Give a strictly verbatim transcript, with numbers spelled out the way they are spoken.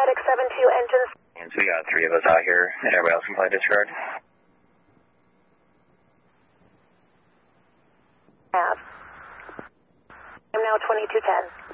FedEx seven two engines. And so we got three of us out here, and everybody else can play disregard. Have. I'm now twenty-two ten.